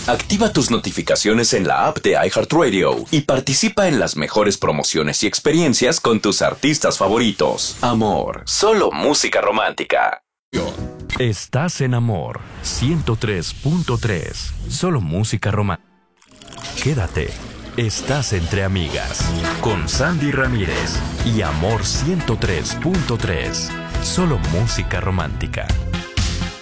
Activa tus notificaciones en la app de iHeartRadio y participa en las mejores promociones y experiencias con tus artistas favoritos. Amor, solo música romántica. Estás en Amor 103.3. Solo música romántica. Quédate. Estás entre amigas con Sandy Ramírez y Amor 103.3. Solo música romántica.